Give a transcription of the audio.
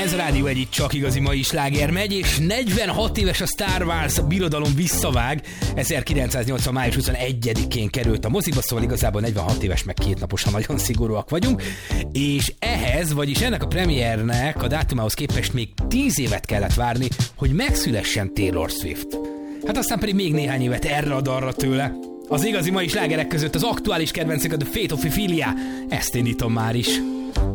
Ez a Rádió Egy, itt csak igazi mai sláger megy, és 46 éves a Star Wars, a birodalom visszavág. 1980. május 21-én került a moziba, szóval igazából 46 éves, meg 2 napos, ha nagyon szigorúak vagyunk. És ehhez, vagyis ennek a premiernek a dátumához képest még 10 évet kellett várni, hogy megszülessen Taylor Swift. Hát aztán pedig még néhány évet erre-arra tőle. Az igazi mai slágerek között az aktuális kedvencek, a The Fate of Ophelia. Ezt indítom már is.